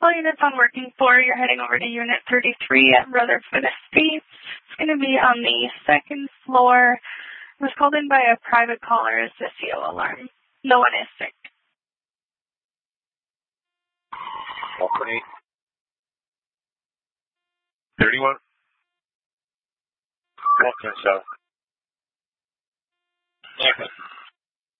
all units on working floor, you're heading over to Unit 33 at Rutherford Estates. It's going to be on the second floor. It was called in by a private caller as a CO alarm. No one is sick. Okay. 31. Okay, so. Okay.